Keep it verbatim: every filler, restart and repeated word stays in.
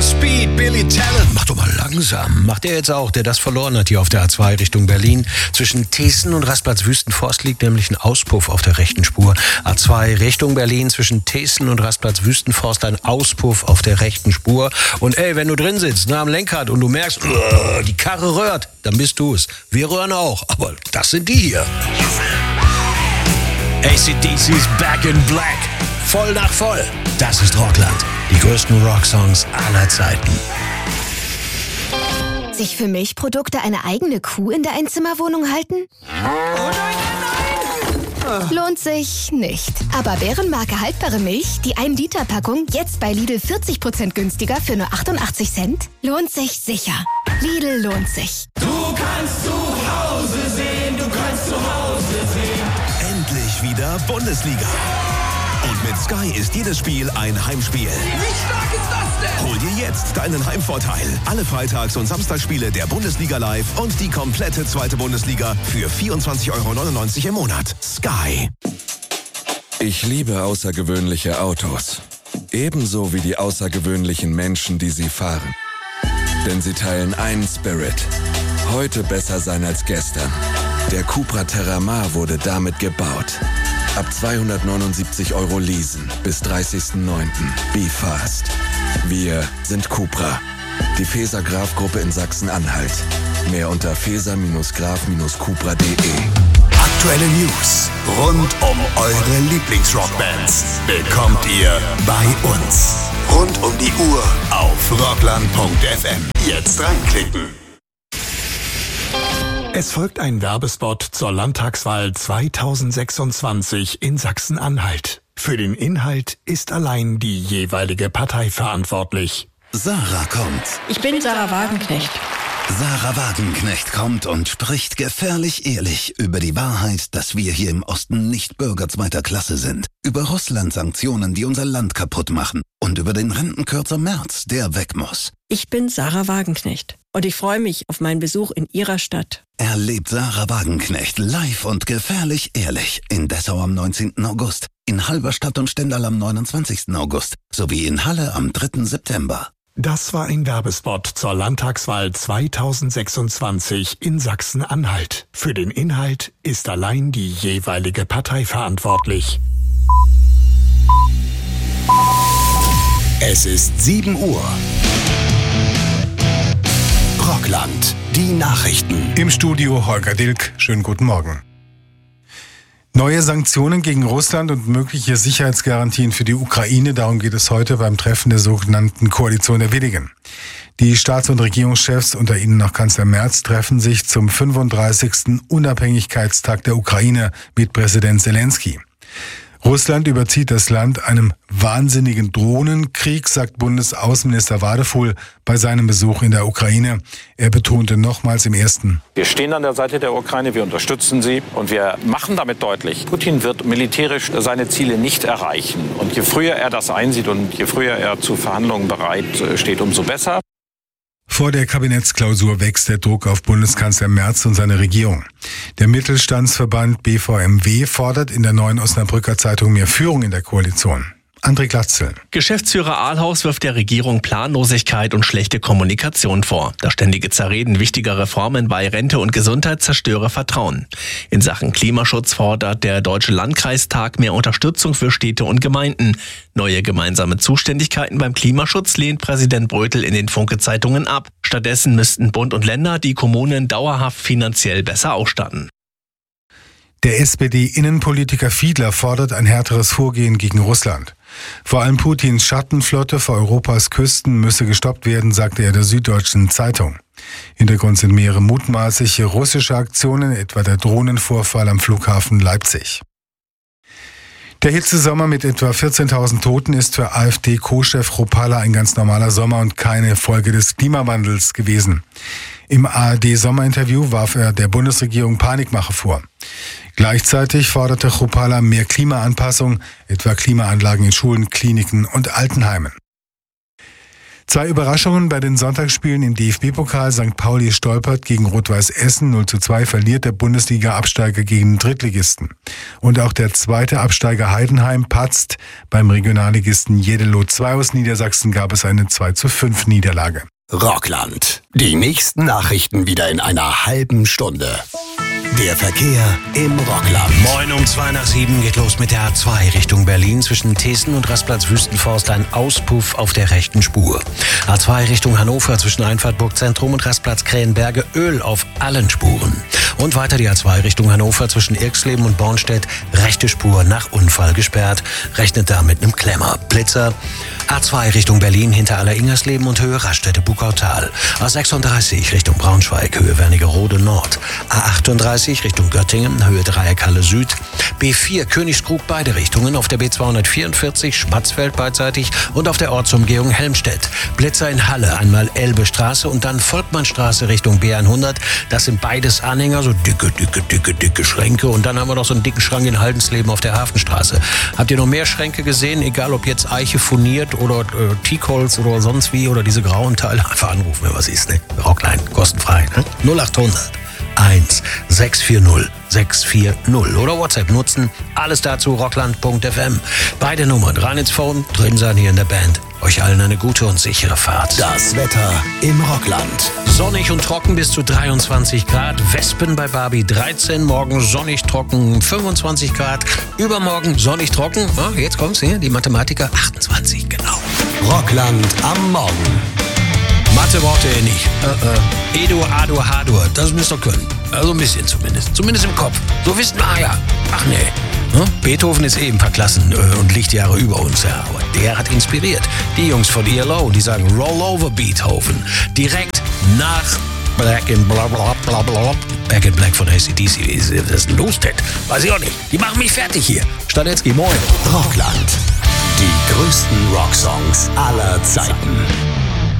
Speed, Billy Talent. Mach doch mal langsam. Macht der jetzt auch, der das verloren hat hier auf der A zwei Richtung Berlin. Zwischen Thesen und Rastplatz Wüstenforst liegt nämlich ein Auspuff auf der rechten Spur. A zwei Richtung Berlin, zwischen Thesen und Rastplatz Wüstenforst ein Auspuff auf der rechten Spur. Und ey, wenn du drin sitzt, nah am Lenkrad und du merkst, uh, die Karre röhrt, dann bist du's. Wir röhren auch, aber das sind die hier. A C D C's Back in Black. Voll nach voll. Das ist Rockland. Die größten Rocksongs aller Zeiten. Sich für Milchprodukte eine eigene Kuh in der Einzimmerwohnung halten? Oh nein, nein, nein! Lohnt sich nicht. Aber Bärenmarke haltbare Milch, die ein Liter Packung, jetzt bei Lidl vierzig Prozent günstiger für nur achtundachtzig Cent, lohnt sich sicher. Lidl lohnt sich. Du kannst zu Hause sehen, du kannst zu Hause sehen. Endlich wieder Bundesliga. Und mit Sky ist jedes Spiel ein Heimspiel. Wie stark ist das denn? Hol dir jetzt deinen Heimvorteil. Alle Freitags- und Samstagsspiele der Bundesliga live und die komplette zweite Bundesliga für vierundzwanzig Euro neunundneunzig im Monat. Sky. Ich liebe außergewöhnliche Autos. Ebenso wie die außergewöhnlichen Menschen, die sie fahren. Denn sie teilen einen Spirit. Heute besser sein als gestern. Der Cupra Terramar wurde damit gebaut. Ab zweihundertneunundsiebzig Euro leasen bis dreißigsten neunten Be fast. Wir sind Cupra. Die Feser Graf Gruppe in Sachsen-Anhalt. Mehr unter feser graf cupra punkt de. Aktuelle News rund um eure Lieblingsrockbands bekommt ihr bei uns. Rund um die Uhr auf rockland punkt f m. Jetzt reinklicken. Es folgt ein Werbespot zur Landtagswahl zweitausendsechsundzwanzig in Sachsen-Anhalt. Für den Inhalt ist allein die jeweilige Partei verantwortlich. Sarah kommt. Ich bin Sarah Wagenknecht. Sarah Wagenknecht kommt und spricht gefährlich ehrlich über die Wahrheit, dass wir hier im Osten nicht Bürger zweiter Klasse sind. Über Russland-Sanktionen, die unser Land kaputt machen. Und über den Rentenkürzer Merz, der weg muss. Ich bin Sarah Wagenknecht und ich freue mich auf meinen Besuch in Ihrer Stadt. Erlebt Sarah Wagenknecht live und gefährlich ehrlich in Dessau am neunzehnten August, in Halberstadt und Stendal am neunundzwanzigsten August sowie in Halle am dritten September. Das war ein Werbespot zur Landtagswahl zweitausendsechsundzwanzig in Sachsen-Anhalt. Für den Inhalt ist allein die jeweilige Partei verantwortlich. Es ist sieben Uhr. Rockland, die Nachrichten. Im Studio Holger Dilk. Schönen guten Morgen. Neue Sanktionen gegen Russland und mögliche Sicherheitsgarantien für die Ukraine, darum geht es heute beim Treffen der sogenannten Koalition der Willigen. Die Staats- und Regierungschefs, unter ihnen noch Kanzler Merz, treffen sich zum fünfunddreißigsten Unabhängigkeitstag der Ukraine mit Präsident Zelensky. Russland überzieht das Land einem wahnsinnigen Drohnenkrieg, sagt Bundesaußenminister Wadefuhl bei seinem Besuch in der Ukraine. Er betonte nochmals im ersten: Wir stehen an der Seite der Ukraine, wir unterstützen sie und wir machen damit deutlich, Putin wird militärisch seine Ziele nicht erreichen. Und je früher er das einsieht und je früher er zu Verhandlungen bereit steht, umso besser. Vor der Kabinettsklausur wächst der Druck auf Bundeskanzler Merz und seine Regierung. Der Mittelstandsverband B V M W fordert in der Neuen Osnabrücker Zeitung mehr Führung in der Koalition. André Glatzel. Geschäftsführer Ahlhaus wirft der Regierung Planlosigkeit und schlechte Kommunikation vor. Das ständige Zerreden wichtiger Reformen bei Rente und Gesundheit zerstöre Vertrauen. In Sachen Klimaschutz fordert der Deutsche Landkreistag mehr Unterstützung für Städte und Gemeinden. Neue gemeinsame Zuständigkeiten beim Klimaschutz lehnt Präsident Brötel in den Funke-Zeitungen ab. Stattdessen müssten Bund und Länder die Kommunen dauerhaft finanziell besser ausstatten. Der S P D-Innenpolitiker Fiedler fordert ein härteres Vorgehen gegen Russland. Vor allem Putins Schattenflotte vor Europas Küsten müsse gestoppt werden, sagte er der Süddeutschen Zeitung. Hintergrund sind mehrere mutmaßliche russische Aktionen, etwa der Drohnenvorfall am Flughafen Leipzig. Der Hitzesommer mit etwa vierzehntausend Toten ist für AfD-Co-Chef Kropala ein ganz normaler Sommer und keine Folge des Klimawandels gewesen. Im A R D-Sommerinterview warf er der Bundesregierung Panikmache vor. Gleichzeitig forderte Kropala mehr Klimaanpassung, etwa Klimaanlagen in Schulen, Kliniken und Altenheimen. Zwei Überraschungen bei den Sonntagsspielen im D F B-Pokal. Sankt Pauli stolpert gegen Rot-Weiß Essen. null zu zwei verliert der Bundesliga-Absteiger gegen den Drittligisten. Und auch der zweite Absteiger Heidenheim patzt. Beim Regionalligisten Jeddelo zwei aus Niedersachsen gab es eine zwei zu fünf Niederlage. Rockland. Die nächsten Nachrichten wieder in einer halben Stunde. Der Verkehr im Rockland. Moin um zwei nach sieben geht los mit der A zwei Richtung Berlin. Zwischen Thesen und Rastplatz Wüstenforst ein Auspuff auf der rechten Spur. A zwei Richtung Hannover zwischen Einfahrt Burgzentrum und Rastplatz Krähenberge Öl auf allen Spuren. Und weiter die A zwei Richtung Hannover zwischen Irksleben und Bornstedt. Rechte Spur nach Unfall gesperrt. Rechnet da mit einem Klemmer. Blitzer. A zwei Richtung Berlin hinter Aller-Ingersleben und Höhe Raststätte-Bukautal. A sechsunddreißig Richtung Braunschweig, Höhe Wernigerode Nord. A achtunddreißig Richtung Göttingen, Höhe Dreieckhalle Süd. B vier Königskrug beide Richtungen, auf der B zweihundertvierundvierzig Spatzfeld beidseitig und auf der Ortsumgehung Helmstedt. Blitzer in Halle, einmal Elbestraße und dann Volkmannstraße Richtung B hundert. Das sind beides Anhänger, so dicke, dicke, dicke, dicke Schränke. Und dann haben wir noch so einen dicken Schrank in Haldensleben auf der Hafenstraße. Habt ihr noch mehr Schränke gesehen? Egal ob jetzt Eiche furniert oder äh, Teakholz oder sonst wie oder diese grauen Teile. Einfach anrufen, wenn was ist, ne? Rockline, kostenfrei, ne? null achthundert eins sechs vier null sechs vier null oder WhatsApp nutzen. Alles dazu rockland punkt f m. Beide Nummern rein ins Phone, drin sein hier in der Band. Euch allen eine gute und sichere Fahrt. Das Wetter im Rockland. Sonnig und trocken bis zu dreiundzwanzig Grad. Wespen bei Barbie dreizehn. Morgen sonnig trocken fünfundzwanzig Grad. Übermorgen sonnig trocken. Oh, jetzt kommt's hier, die Mathematiker achtundzwanzig, genau. Rockland am Morgen. Mathe braucht ihr nicht. Äh, äh. Edo, Ado, Hadur, das müsst ihr können. Also ein bisschen zumindest. Zumindest im Kopf. So wissen wir, ah ja. Ach nee. Hm? Beethoven ist eben verklassen äh, und Lichtjahre über uns. Ja. Aber der hat inspiriert. Die Jungs von E L O, die sagen Roll over Beethoven. Direkt nach Black in bla bla bla bla. Back in Black von A C D C. Was ist denn los, Ted? Weiß ich auch nicht. Die machen mich fertig hier. Stanetzky, moin. Rockland. Die größten Rocksongs aller Zeiten.